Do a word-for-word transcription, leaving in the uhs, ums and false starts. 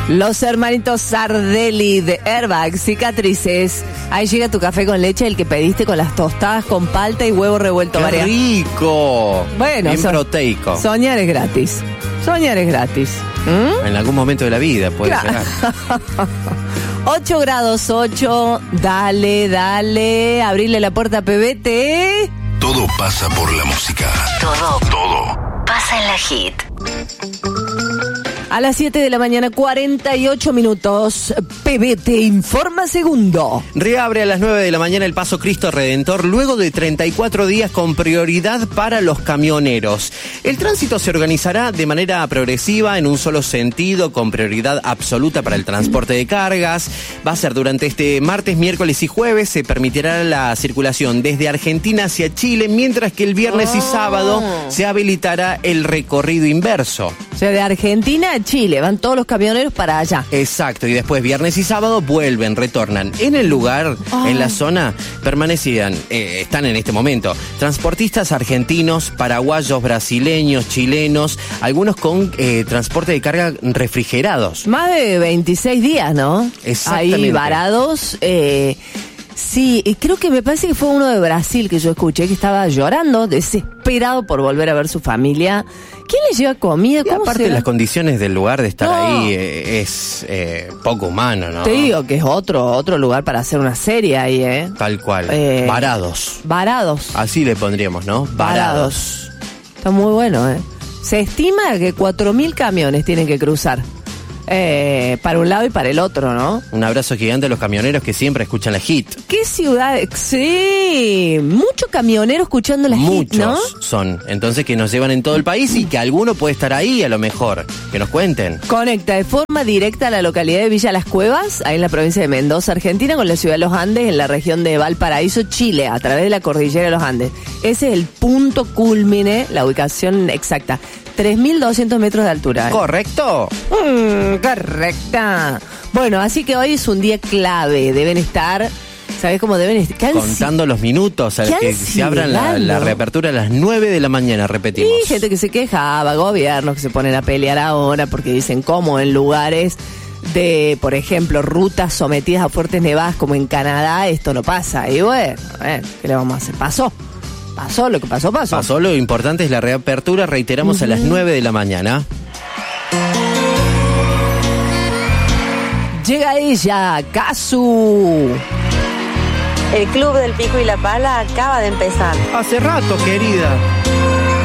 Los hermanitos Sardelli de Airbag, cicatrices. Ahí llega tu café con leche, el que pediste con las tostadas con palta y huevo revuelto. ¡Qué María. rico! Bueno, bien so- proteico. Soñar es gratis. Soñar es gratis. ¿Mm? En algún momento de la vida puede Claro. llegar. ocho grados ocho. Dale, dale. Abrirle la puerta a Pebete. Todo pasa por la música. Todo, Todo. pasa en la hit. A las siete de la mañana, cuarenta y ocho minutos. Pebete informa segundo. Reabre a las nueve de la mañana el Paso Cristo Redentor luego de treinta y cuatro días con prioridad para los camioneros. El tránsito se organizará de manera progresiva en un solo sentido con prioridad absoluta para el transporte de cargas. Va a ser durante este martes, miércoles y jueves. Se permitirá la circulación desde Argentina hacia Chile, mientras que el viernes y sábado se habilitará el recorrido inverso. O sea, de Argentina a Chile, van todos los camioneros para allá. Exacto, y después viernes y sábado vuelven, retornan. En el lugar, Oh. en la zona, permanecían, eh, están en este momento, transportistas argentinos, paraguayos, brasileños, chilenos, algunos con eh, transporte de carga refrigerados. Más de veintiséis días, ¿no? Exactamente. Ahí varados. Eh, sí, y creo que me parece que fue uno de Brasil que yo escuché que estaba llorando, desesperado por volver a ver su familia. ¿Quién le lleva comida? Y ¿Cómo aparte será? las condiciones del lugar de estar No. ahí eh, es eh, poco humano, ¿no? Te digo que es otro, otro lugar para hacer una serie ahí, ¿eh? Tal cual, Eh, varados. Varados. Así le pondríamos, ¿no? Varados. Está muy bueno, ¿eh? Se estima que cuatro mil camiones tienen que cruzar. Eh, para un lado y para el otro, ¿no? Un abrazo gigante a los camioneros que siempre escuchan la hit. ¿Qué ciudad? Sí, mucho camionero escuchando la hit, Muchos ¿no? son, entonces que nos llevan en todo el país y que alguno puede estar ahí a lo mejor, que nos cuenten. Conecta de forma directa a la localidad de Villa Las Cuevas, ahí en la provincia de Mendoza, Argentina, con la ciudad de Los Andes, en la región de Valparaíso, Chile, a través de la cordillera de los Andes. Ese es el punto culmine, la ubicación exacta. tres mil doscientos metros de altura. ¿eh? ¿Correcto? Mm, correcta. Bueno, así que hoy es un día clave. Deben estar, ¿sabés cómo deben estar? ¿Qué ansi- Contando los minutos, a Qué que se abran la, ansiedad, la ¿no? reapertura a las nueve de la mañana, repetimos. Y gente que se quejaba, gobiernos que se ponen a pelear ahora porque dicen cómo en lugares de, por ejemplo, rutas sometidas a fuertes nevadas como en Canadá, esto no pasa. Y bueno, eh, ¿qué le vamos a hacer? Pasó. Pasó, lo que pasó, pasó. Pasó, lo importante es la reapertura, reiteramos, a las nueve de la mañana. Llega ella, Casu. El Club del Pico y la Pala acaba de empezar. Hace rato, querida.